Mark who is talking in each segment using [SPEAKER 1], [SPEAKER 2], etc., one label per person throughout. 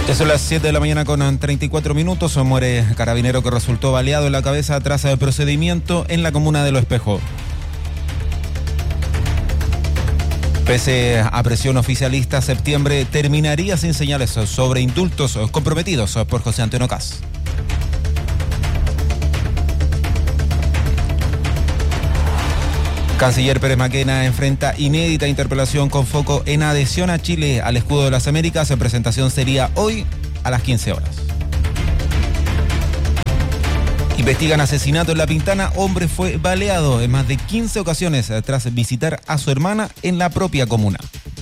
[SPEAKER 1] Ya son las 7 de la mañana con 34 minutos. Muere carabinero que resultó baleado en la cabeza tras el procedimiento en la comuna de Los Espejos. Pese a presión oficialista, septiembre terminaría sin señales sobre indultos comprometidos por José Antonio Kast. Canciller Pérez Maquena enfrenta inédita interpelación con foco en adhesión a Chile al escudo de las Américas. Su presentación sería hoy a las 15 horas. Investigan asesinato en La Pintana. Hombre fue baleado en más de 15 ocasiones tras visitar a su hermana en la propia comuna.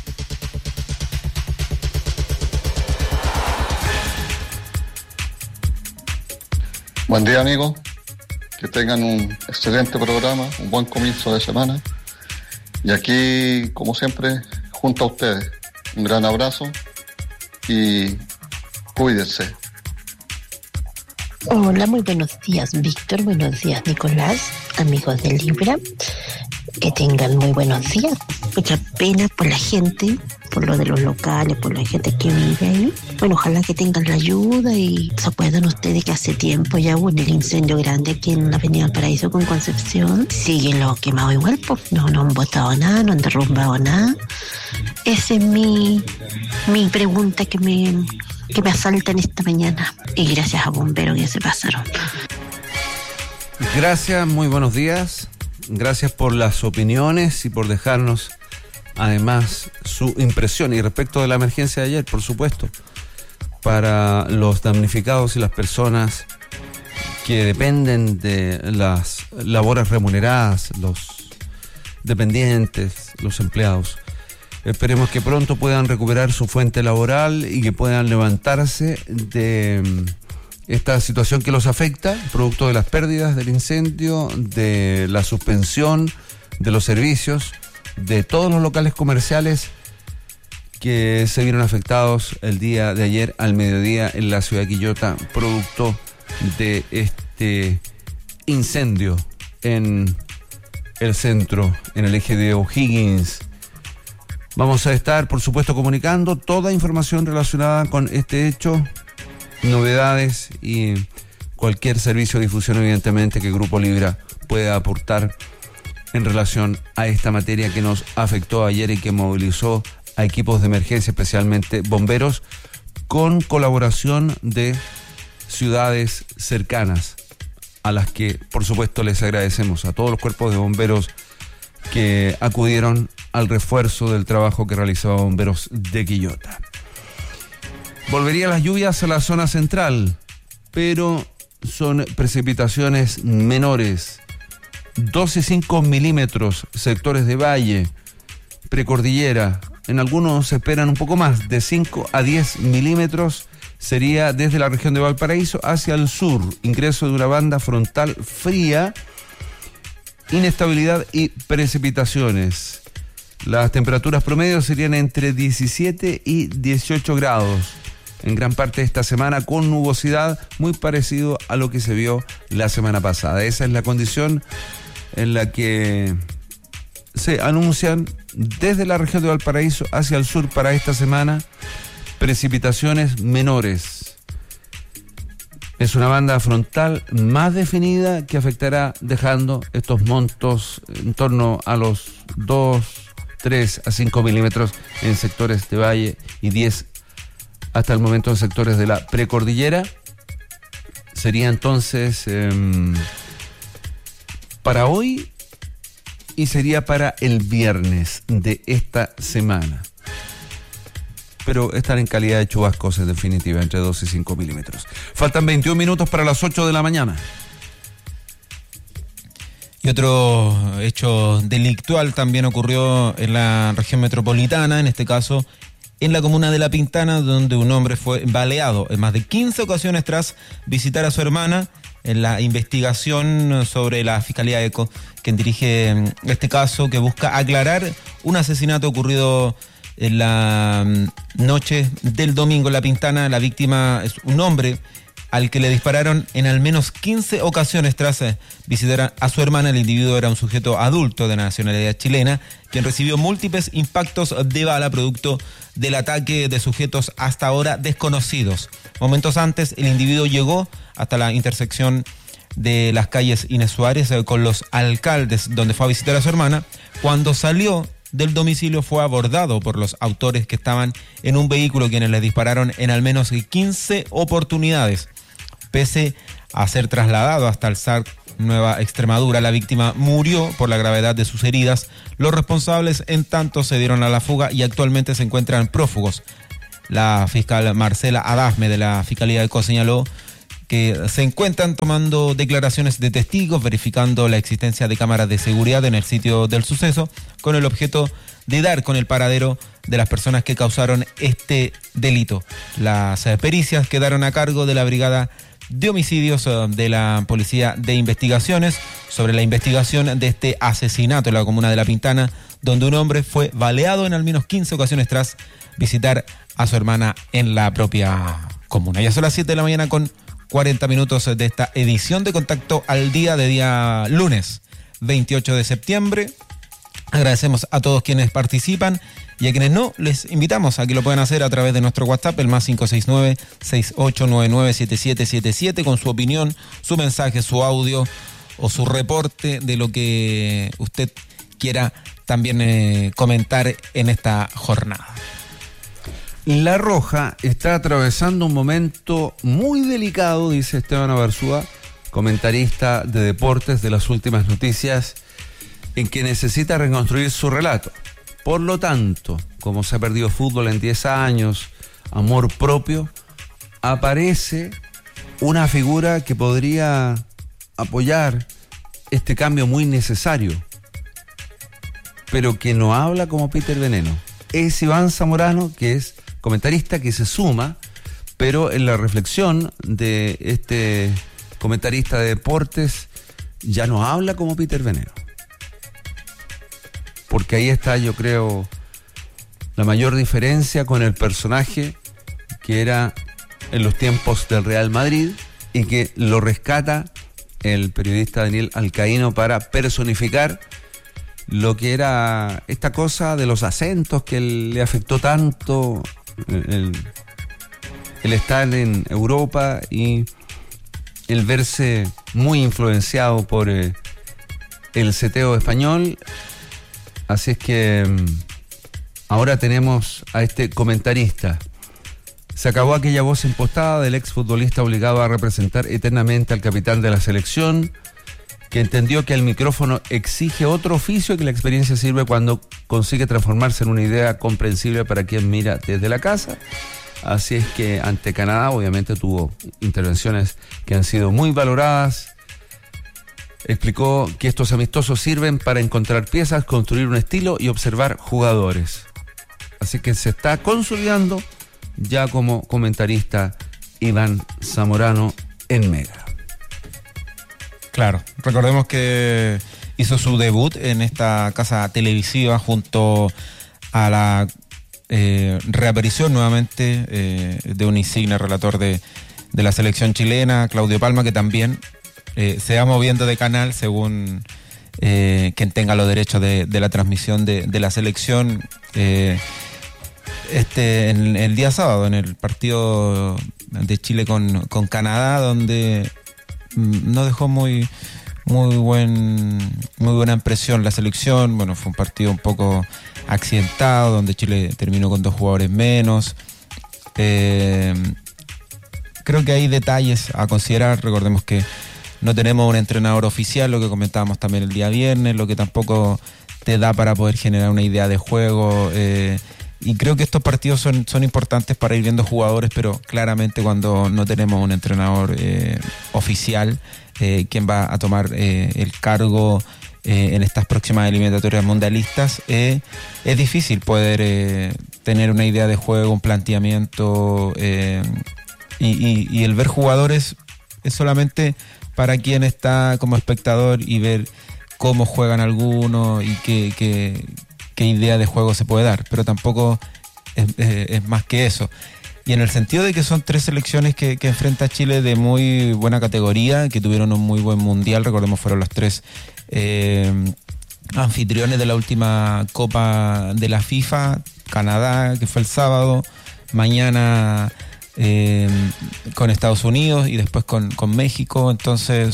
[SPEAKER 2] Buen día, amigos. Que tengan un excelente programa, un buen comienzo de semana. Y aquí, como siempre, junto a ustedes, un gran abrazo y cuídense.
[SPEAKER 3] Hola, muy buenos días, Víctor. Buenos días, Nicolás, amigos de Libra. Que tengan muy buenos días. Mucha pena por la gente, por lo de los locales, por la gente que vive ahí. Bueno, ojalá que tengan la ayuda y se acuerdan ustedes que hace tiempo ya hubo el incendio grande aquí en la Avenida del Paraíso con Concepción. Siguen los quemados igual, pues no han botado nada, no han derrumbado nada. Esa es mi pregunta que me asaltan esta mañana. Y gracias a bomberos que se pasaron.
[SPEAKER 4] Gracias, muy buenos días. Gracias por las opiniones y por dejarnos además su impresión. Y respecto de la emergencia de ayer, por supuesto, para los damnificados y las personas que dependen de las labores remuneradas, los dependientes, los empleados. Esperemos que pronto puedan recuperar su fuente laboral y que puedan levantarse de esta situación que los afecta, producto de las pérdidas del incendio, de la suspensión de los servicios, de todos los locales comerciales que se vieron afectados el día de ayer al mediodía en la ciudad de Quillota, producto de este incendio en el centro, en el eje de O'Higgins. Vamos a estar, por supuesto, comunicando toda información relacionada con este hecho, novedades y cualquier servicio de difusión, evidentemente, que Grupo Libra pueda aportar en relación a esta materia que nos afectó ayer y que movilizó a equipos de emergencia, especialmente bomberos, con colaboración de ciudades cercanas, a las que, por supuesto, les agradecemos a todos los cuerpos de bomberos que acudieron al refuerzo del trabajo que realizaba Bomberos de Quillota. Volverían las lluvias a la zona central, pero son precipitaciones menores. 12,5 milímetros, sectores de valle, precordillera. En algunos se esperan un poco más, de 5 a 10 milímetros. Sería desde la región de Valparaíso hacia el sur. Ingreso de una banda frontal fría, inestabilidad y precipitaciones. Las temperaturas promedio serían entre 17 y 18 grados. En gran parte de esta semana con nubosidad, muy parecido a lo que se vio la semana pasada. Esa es la condición en la que se anuncian desde la región de Valparaíso hacia el sur para esta semana precipitaciones menores. Es una banda frontal más definida que afectará dejando estos montos en torno a los 2, 3 a 5 milímetros en sectores de valle y 10 hasta el momento en sectores de la precordillera. Sería entonces para hoy y sería para el viernes de esta semana. Pero están en calidad de chubascos en definitiva, entre 2 y 5 milímetros. Faltan 21 minutos para las 8 de la mañana.
[SPEAKER 1] Y otro hecho delictual también ocurrió en la región metropolitana, en este caso en la comuna de La Pintana, donde un hombre fue baleado en más de 15 ocasiones tras visitar a su hermana. En la investigación sobre la Fiscalía ECO, quien dirige este caso, que busca aclarar un asesinato ocurrido en la noche del domingo en La Pintana. La víctima es un hombre al que le dispararon en al menos 15 ocasiones tras visitar a su hermana. El individuo era un sujeto adulto de nacionalidad chilena, quien recibió múltiples impactos de bala producto del ataque de sujetos hasta ahora desconocidos. Momentos antes, el individuo llegó hasta la intersección de las calles Inés Suárez con los alcaldes, donde fue a visitar a su hermana. Cuando salió del domicilio fue abordado por los autores que estaban en un vehículo, quienes le dispararon en al menos 15 oportunidades. Pese a ser trasladado hasta el SAR Nueva Extremadura, la víctima murió por la gravedad de sus heridas. Los responsables, en tanto, se dieron a la fuga y actualmente se encuentran prófugos. La fiscal Marcela Adasme de la Fiscalía de Co señaló que se encuentran tomando declaraciones de testigos, verificando la existencia de cámaras de seguridad en el sitio del suceso, con el objeto de dar con el paradero de las personas que causaron este delito. Las pericias quedaron a cargo de la Brigada de Homicidios de la Policía de Investigaciones sobre la investigación de este asesinato en la comuna de La Pintana, donde un hombre fue baleado en al menos 15 ocasiones tras visitar a su hermana en la propia comuna. Ya son las 7 de la mañana con 40 minutos de esta edición de Contacto al Día de día lunes 28 de septiembre. Agradecemos a todos quienes participan y a quienes no, les invitamos a que lo puedan hacer a través de nuestro WhatsApp, el más 569-6899-7777, con su opinión, su mensaje, su audio o su reporte de lo que usted quiera también comentar en esta jornada.
[SPEAKER 4] La Roja está atravesando un momento muy delicado, dice Esteban Abarzúa, comentarista de deportes de las últimas noticias, en que necesita reconstruir su relato. Por lo tanto, como se ha perdido fútbol en 10 años, amor propio, aparece una figura que podría apoyar este cambio muy necesario, pero que no habla como Peter Veneno. Es Iván Zamorano, que es comentarista, que se suma, pero en la reflexión de este comentarista de deportes ya no habla como Peter Veneno. Porque ahí está, yo creo, la mayor diferencia con el personaje que era en los tiempos del Real Madrid y que lo rescata el periodista Daniel Alcaíno para personificar lo que era esta cosa de los acentos que le afectó tanto el estar en Europa y el verse muy influenciado por el seteo español. Así es que ahora tenemos a este comentarista. Se acabó aquella voz impostada del exfutbolista obligado a representar eternamente al capitán de la selección, que entendió que el micrófono exige otro oficio y que la experiencia sirve cuando consigue transformarse en una idea comprensible para quien mira desde la casa. Así es que ante Canadá obviamente tuvo intervenciones que han sido muy valoradas. Explicó que estos amistosos sirven para encontrar piezas, construir un estilo y observar jugadores. Así que se está consolidando ya como comentarista Iván Zamorano en Mega.
[SPEAKER 1] Claro, recordemos que hizo su debut en esta casa televisiva junto a la reaparición nuevamente de un insigne relator de la selección chilena, Claudio Palma, que también se va moviendo de canal según quien tenga los derechos de la transmisión de la selección. En el día sábado, en el partido de Chile con Canadá, donde no dejó muy buena impresión la selección. Bueno, fue un partido un poco accidentado, donde Chile terminó con 2 jugadores menos. Creo que hay detalles a considerar. Recordemos que no tenemos un entrenador oficial, lo que comentábamos también el día viernes, lo que tampoco te da para poder generar una idea de juego. Y creo que estos partidos son importantes para ir viendo jugadores, pero claramente cuando no tenemos un entrenador oficial, quien va a tomar el cargo en estas próximas eliminatorias mundialistas, es difícil poder tener una idea de juego, un planteamiento, y el ver jugadores es solamente para quien está como espectador y ver cómo juegan algunos y qué idea de juego se puede dar, pero tampoco es más que eso. y en el sentido de que son 3 selecciones que enfrenta Chile de muy buena categoría, que tuvieron un muy buen mundial. Recordemos, fueron los 3 anfitriones de la última Copa de la FIFA. Canadá, que fue el sábado, mañana con Estados Unidos y después con México. Entonces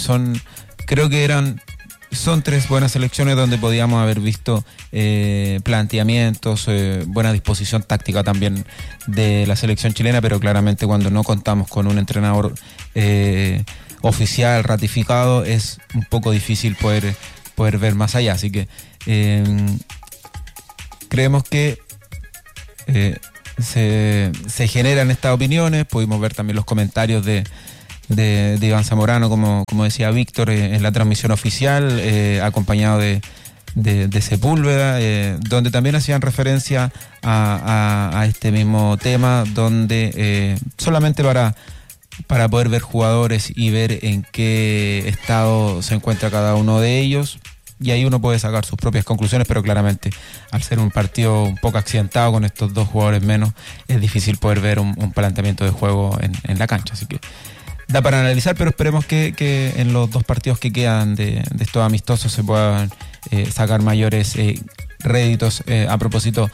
[SPEAKER 1] son 3 buenas selecciones donde podíamos haber visto planteamientos, buena disposición táctica también de la selección chilena, pero claramente cuando no contamos con un entrenador oficial ratificado es un poco difícil poder ver más allá. Así que creemos que se generan estas opiniones. Pudimos ver también los comentarios de Iván Zamorano, como decía Víctor, en la transmisión oficial, acompañado de Sepúlveda, donde también hacían referencia a este mismo tema, donde solamente para poder ver jugadores y ver en qué estado se encuentra cada uno de ellos, y ahí uno puede sacar sus propias conclusiones, pero claramente al ser un partido un poco accidentado con estos 2 jugadores menos, es difícil poder ver un planteamiento de juego en la cancha. Así que da para analizar, pero esperemos que en los 2 partidos que quedan de estos amistosos se puedan sacar mayores réditos a propósito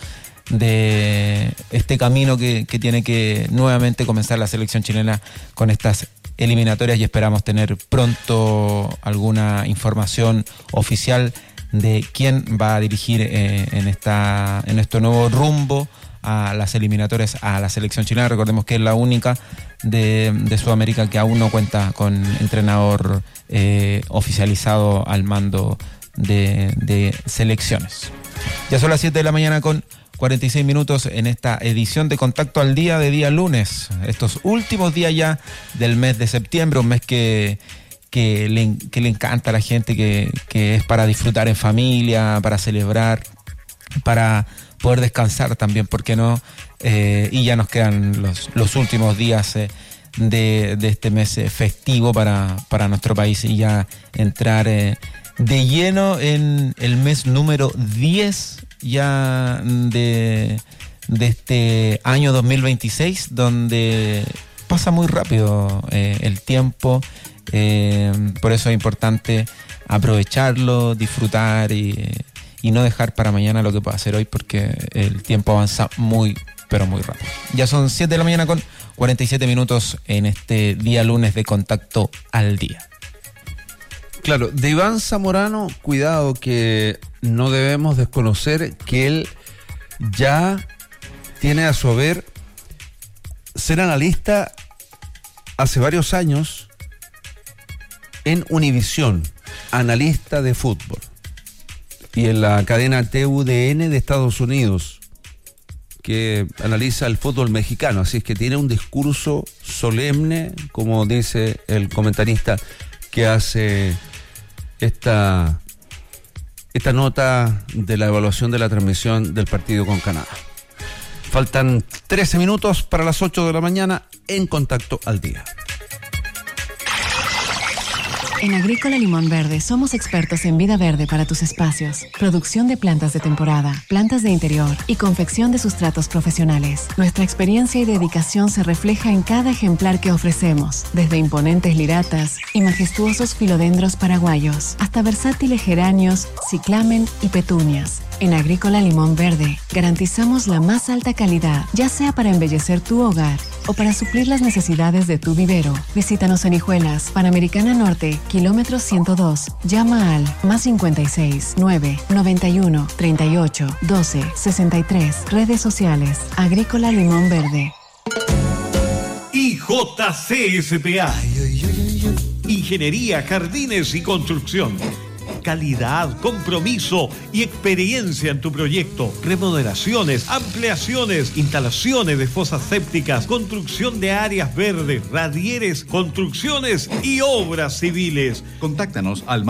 [SPEAKER 1] de este camino que tiene que nuevamente comenzar la selección chilena con estas eliminatorias, y esperamos tener pronto alguna información oficial de quién va a dirigir en este nuevo rumbo a las eliminatorias a la selección chilena. Recordemos que es la única de Sudamérica que aún no cuenta con entrenador oficializado al mando de selecciones. Ya son las 7 de la mañana con 46 minutos en esta edición de Contacto al Día de día lunes. Estos últimos días ya del mes de septiembre, un mes que le encanta a la gente, que es para disfrutar en familia, para celebrar, para poder descansar también, ¿por qué no? Y ya nos quedan los últimos días de este mes festivo para nuestro país, y ya entrar de lleno en el mes número 10 ya de este año 2026, donde pasa muy rápido el tiempo. Por eso es importante aprovecharlo, disfrutar y no dejar para mañana lo que pueda hacer hoy, porque el tiempo avanza muy, pero muy rápido. Ya son 7 de la mañana con 47 minutos en este día lunes de Contacto al Día.
[SPEAKER 4] Claro, de Iván Zamorano, cuidado, que no debemos desconocer que él ya tiene a su haber ser analista hace varios años en Univisión, analista de fútbol, y en la cadena TUDN de Estados Unidos, que analiza el fútbol mexicano. Así es que tiene un discurso solemne, como dice el comentarista que hace esta nota de la evaluación de la transmisión del partido con Canadá. Faltan 13 minutos para las 8 de la mañana en Contacto al Día.
[SPEAKER 5] En Agrícola Limón Verde somos expertos en vida verde para tus espacios, producción de plantas de temporada, plantas de interior y confección de sustratos profesionales. Nuestra experiencia y dedicación se refleja en cada ejemplar que ofrecemos, desde imponentes liratas y majestuosos filodendros paraguayos, hasta versátiles geranios, ciclamen y petunias. En Agrícola Limón Verde garantizamos la más alta calidad, ya sea para embellecer tu hogar o para suplir las necesidades de tu vivero. Visítanos en Hijuelas, Panamericana Norte, kilómetro 102. Llama al +56 9 91 38 12 63. Redes sociales. Agrícola Limón Verde.
[SPEAKER 6] IJCSPA. Ingeniería, Jardines y Construcción. Calidad, compromiso y experiencia en tu proyecto. Remodelaciones, ampliaciones, instalaciones de fosas sépticas, construcción de áreas verdes, radieres, construcciones y obras civiles.
[SPEAKER 7] Contáctanos al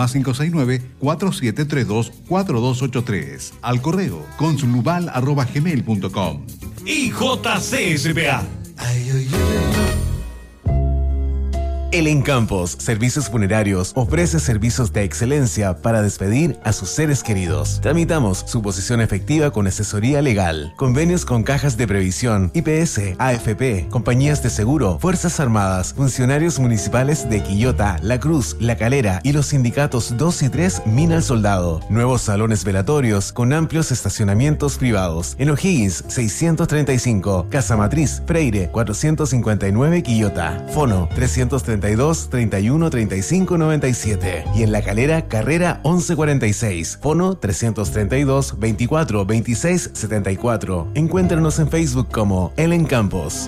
[SPEAKER 7] +569-4732-4283. Al correo consulubal@gmail.com.
[SPEAKER 6] IJCSPA.
[SPEAKER 8] El Encampos Servicios Funerarios ofrece servicios de excelencia para despedir a sus seres queridos. Tramitamos suposición efectiva con asesoría legal, convenios con cajas de previsión, IPS, AFP, compañías de seguro, Fuerzas Armadas, funcionarios municipales de Quillota, La Cruz, La Calera y los sindicatos 2 y 3 Mina al Soldado. Nuevos salones velatorios con amplios estacionamientos privados. En O'Higgins 635, Casa Matriz, Freire 459 Quillota. Fono 332 31 35 97 y en La Calera, Carrera 1146, Fono 332 24 26 74. Encuéntranos en Facebook como El Encampos.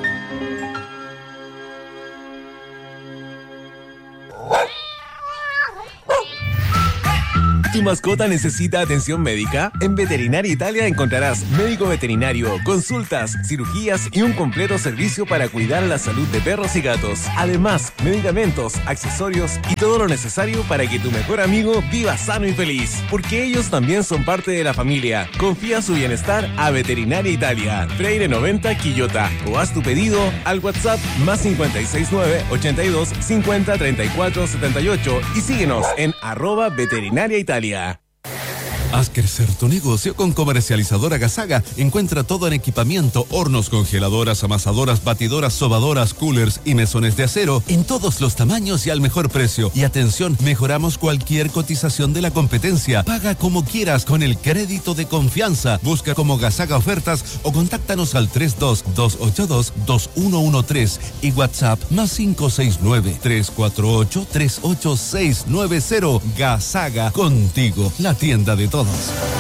[SPEAKER 8] ¿Tu mascota necesita atención médica? En Veterinaria Italia encontrarás médico veterinario, consultas, cirugías y un completo servicio para cuidar la salud de perros y gatos. Además, medicamentos, accesorios y todo lo necesario para que tu mejor amigo viva sano y feliz. Porque ellos también son parte de la familia. Confía su bienestar a Veterinaria Italia, Freire 90 Quillota, o haz tu pedido al WhatsApp +569 82 50 34 78 y síguenos en @Veterinaria Italia.
[SPEAKER 9] Haz crecer tu negocio con Comercializadora Gasaga. Encuentra todo en equipamiento, hornos, congeladoras, amasadoras, batidoras, sobadoras, coolers y mesones de acero en todos los tamaños y al mejor precio. Y atención, mejoramos cualquier cotización de la competencia. Paga como quieras con el crédito de confianza. Busca como Gasaga Ofertas o contáctanos al 32-282-2113 y WhatsApp +569 348 38690. Gasaga, contigo, la tienda de todos.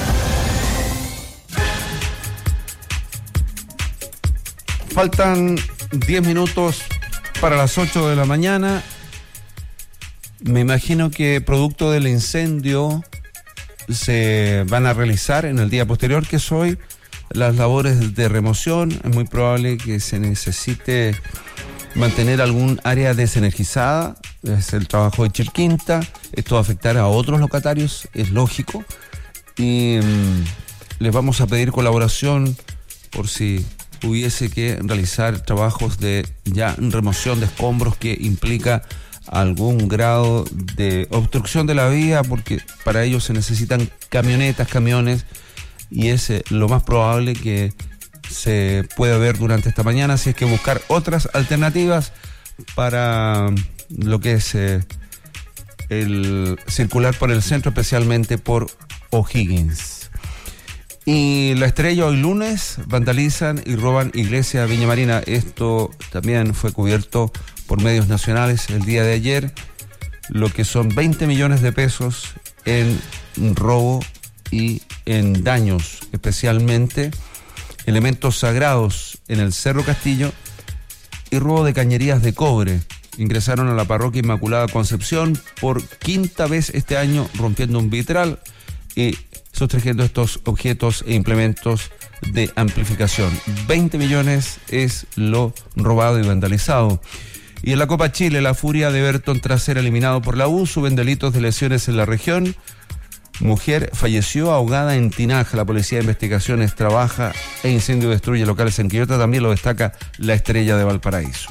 [SPEAKER 4] Faltan 10 minutos para las 8 de la mañana. Me imagino que producto del incendio se van a realizar en el día posterior, que es hoy, las labores de remoción. Es muy probable que se necesite mantener algún área desenergizada. Es el trabajo de Chilquinta. Esto va a afectar a otros locatarios, es lógico. Y les vamos a pedir colaboración por si hubiese que realizar trabajos de ya remoción de escombros que implica algún grado de obstrucción de la vía, porque para ello se necesitan camionetas, camiones, y es lo más probable que se pueda ver durante esta mañana, si es que buscar otras alternativas para lo que es el circular por el centro, especialmente por O'Higgins. Y La Estrella hoy lunes vandalizan y roban iglesia Viña Marina. Esto también fue cubierto por medios nacionales el día de ayer, lo que son 20 millones de pesos en robo y en daños, especialmente elementos sagrados en el Cerro Castillo y robo de cañerías de cobre. Ingresaron a la parroquia Inmaculada Concepción por quinta vez este año, rompiendo un vitral y sustrayendo estos objetos e implementos de amplificación. 20 millones es lo robado y vandalizado. Y en la Copa Chile, la furia de Everton tras ser eliminado por la U, suben delitos de lesiones en la región. Mujer falleció ahogada en Tinaja. La Policía de Investigaciones trabaja e incendio destruye locales en Quillota. También lo destaca La Estrella de Valparaíso.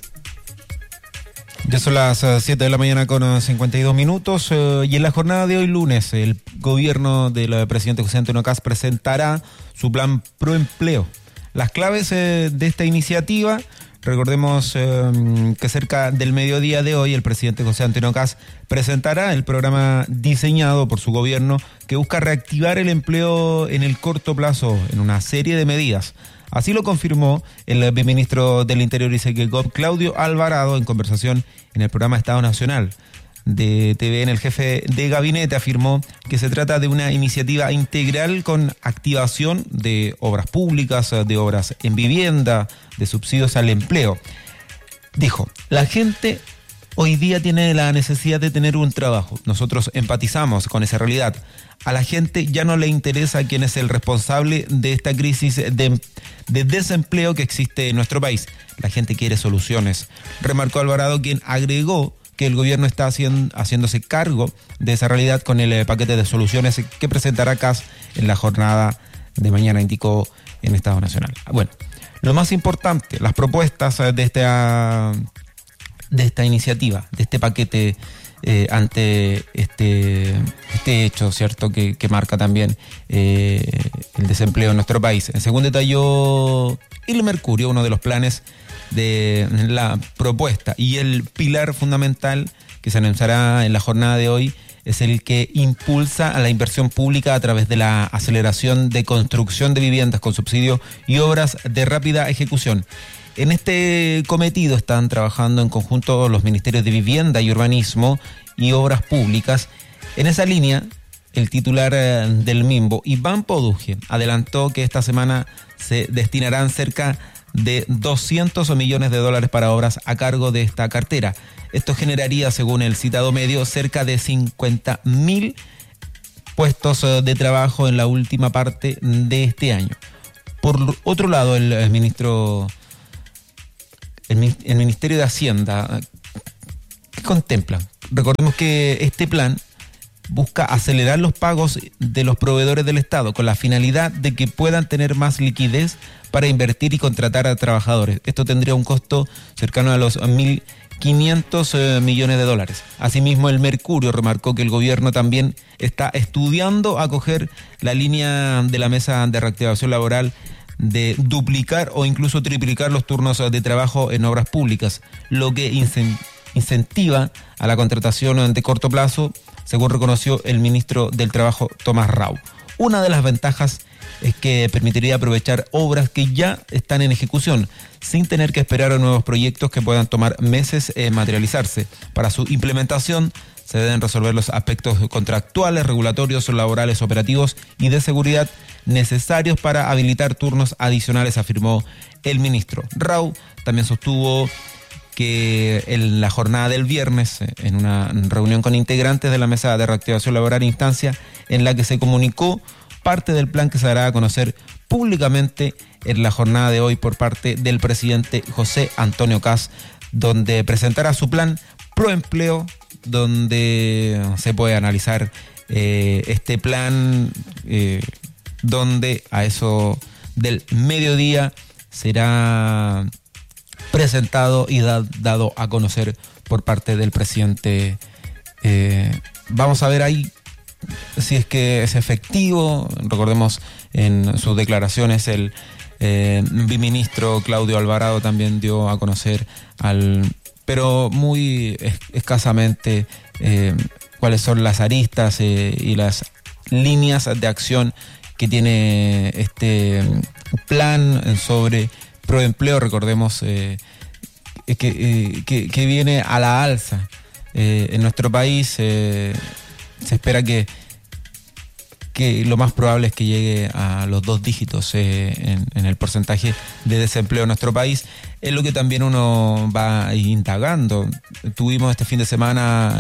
[SPEAKER 1] Ya son las 7 de la mañana con 52 minutos y en la jornada de hoy lunes el gobierno del presidente José Antonio Kast presentará su plan Proempleo. Las claves de esta iniciativa, recordemos que cerca del mediodía de hoy el presidente José Antonio Kast presentará el programa diseñado por su gobierno que busca reactivar el empleo en el corto plazo en una serie de medidas. Así lo confirmó el viceministro del Interior y Seguridad, Claudio Alvarado, en conversación en el programa Estado Nacional de TVN. El jefe de gabinete afirmó que se trata de una iniciativa integral con activación de obras públicas, de obras en vivienda, de subsidios al empleo. Dijo, la gente hoy día tiene la necesidad de tener un trabajo. Nosotros empatizamos con esa realidad. A la gente ya no le interesa quién es el responsable de esta crisis de desempleo que existe en nuestro país. La gente quiere soluciones. Remarcó Alvarado, quien agregó que el gobierno está haciéndose cargo de esa realidad con el paquete de soluciones que presentará Kast en la jornada de mañana, indicó en Estado Nacional. Bueno, lo más importante, las propuestas de esta de esta iniciativa, de este paquete ante este hecho, ¿cierto?, que marca también el desempleo en nuestro país. Según detalló El Mercurio, uno de los planes de la propuesta y el pilar fundamental que se anunciará en la jornada de hoy es el que impulsa a la inversión pública a través de la aceleración de construcción de viviendas con subsidio y obras de rápida ejecución. En este cometido están trabajando en conjunto los ministerios de Vivienda y Urbanismo y Obras Públicas. En esa línea, el titular del MIMBO, Iván Poduje, adelantó que esta semana se destinarán cerca de 200 millones de dólares para obras a cargo de esta cartera. Esto generaría, según el citado medio, cerca de 50.000 puestos de trabajo en la última parte de este año. Por otro lado, el Ministerio de Hacienda, ¿qué contempla? Recordemos que este plan busca acelerar los pagos de los proveedores del Estado con la finalidad de que puedan tener más liquidez para invertir y contratar a trabajadores. Esto tendría un costo cercano a los 1.500 millones de dólares. Asimismo, el Mercurio remarcó que el gobierno también está estudiando acoger la línea de la mesa de reactivación laboral de duplicar o incluso triplicar los turnos de trabajo en obras públicas, lo que incentiva a la contratación de corto plazo, según reconoció el ministro del Trabajo, Tomás Rau. Una de las ventajas es que permitiría aprovechar obras que ya están en ejecución, sin tener que esperar a nuevos proyectos que puedan tomar meses en materializarse. Para su implementación se deben resolver los aspectos contractuales, regulatorios, laborales, operativos y de seguridad necesarios para habilitar turnos adicionales, afirmó el ministro. Rau también sostuvo que en la jornada del viernes, en una reunión con integrantes de la Mesa de Reactivación Laboral, instancia en la que se comunicó parte del plan que se dará a conocer públicamente en la jornada de hoy por parte del presidente José Antonio Kast, donde presentará su plan Proempleo, donde se puede analizar este plan, donde a eso del mediodía será presentado y dado a conocer por parte del presidente. Vamos a ver ahí si es que es efectivo. Recordemos en sus declaraciones el viceministro Claudio Alvarado también dio a conocer pero muy escasamente cuáles son las aristas y las líneas de acción que tiene este plan sobre Proempleo. Recordemos que viene a la alza en nuestro país. Se espera que lo más probable es que llegue a los 2 dígitos en el porcentaje de desempleo en nuestro país. Es lo que también uno va indagando. Tuvimos este fin de semana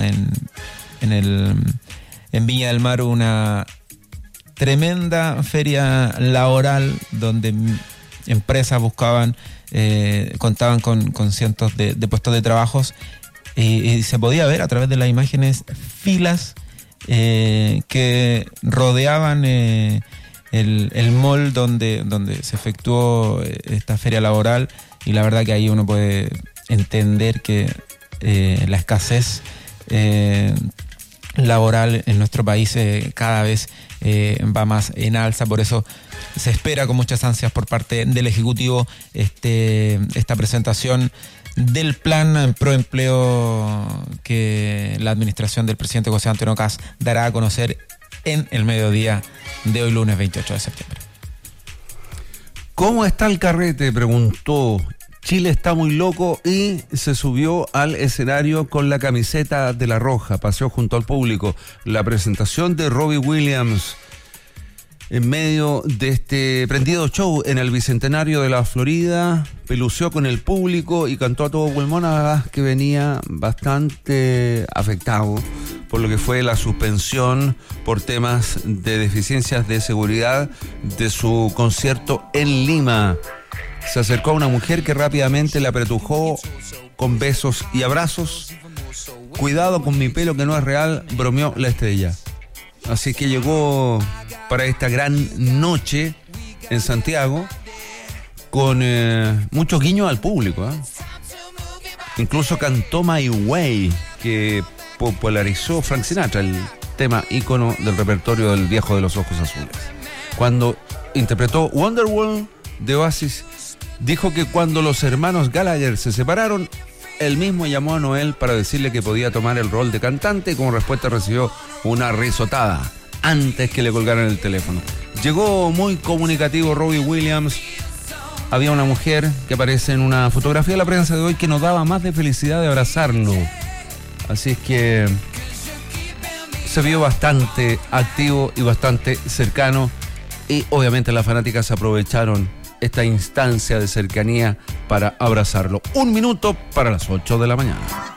[SPEAKER 1] en Viña del Mar una tremenda feria laboral donde empresas contaban con cientos de puestos de trabajos y se podía ver a través de las imágenes filas que rodeaban el mall donde se efectuó esta feria laboral, y la verdad que ahí uno puede entender que la escasez laboral en nuestro país cada vez va más en alza. Por eso se espera con muchas ansias por parte del Ejecutivo esta presentación del plan Proempleo que la administración del presidente José Antonio Kast dará a conocer en el mediodía de hoy, lunes 28 de septiembre.
[SPEAKER 4] ¿Cómo está el carrete?, preguntó. Chile está muy loco y se subió al escenario con la camiseta de La Roja, paseó junto al público. La presentación de Robbie Williams en medio de este prendido show en el Bicentenario de la Florida, peluceó con el público y cantó a todo pulmón, que venía bastante afectado por lo que fue la suspensión por temas de deficiencias de seguridad de su concierto en Lima. Se acercó a una mujer que rápidamente le apretujó con besos y abrazos. Cuidado con mi pelo que no es real, bromeó la estrella. Así que llegó para esta gran noche en Santiago con muchos guiños al público. Incluso cantó My Way, que popularizó Frank Sinatra, el tema ícono del repertorio del viejo de los ojos azules. Cuando interpretó Wonderwall de Oasis, dijo que cuando los hermanos Gallagher se separaron, él mismo llamó a Noel para decirle que podía tomar el rol de cantante y como respuesta recibió una risotada antes que le colgaran el teléfono. Llegó muy comunicativo Robbie Williams. Había una mujer que aparece en una fotografía de la prensa de hoy que nos daba más de felicidad de abrazarlo. Así es que se vio bastante activo y bastante cercano y obviamente las fanáticas aprovecharon esta instancia de cercanía para abrazarlo. 1 minuto para las 8 de la mañana.